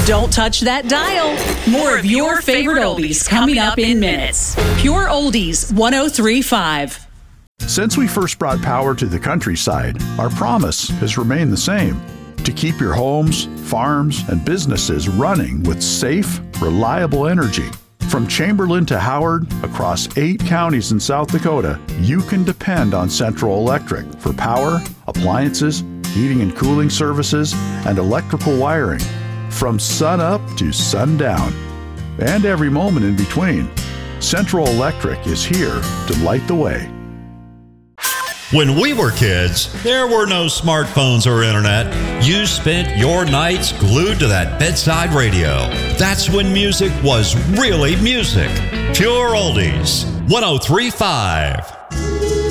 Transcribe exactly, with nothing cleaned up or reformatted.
Don't touch that dial. More of your favorite oldies coming up in minutes. Pure Oldies one oh three point five. Since we first brought power to the countryside, our promise has remained the same: to keep your homes, farms, and businesses running with safe, reliable energy. From Chamberlain to Howard, across eight counties in South Dakota, you can depend on Central Electric for power, appliances, heating and cooling services, and electrical wiring. From sun up to sundown, and every moment in between, Central Electric is here to light the way. When we were kids, there were no smartphones or internet. You spent your nights glued to that bedside radio. That's when music was really music. Pure Oldies, one oh three point five.